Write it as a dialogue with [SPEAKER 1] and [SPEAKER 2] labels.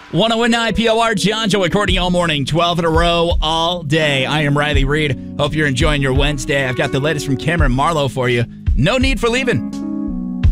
[SPEAKER 1] 1019 POR, John Joe recording all morning, 12 in a row, all day. I am Riley Reed. Hope you're enjoying your Wednesday. I've got the latest from Cameron Marlowe for you. No need for leaving.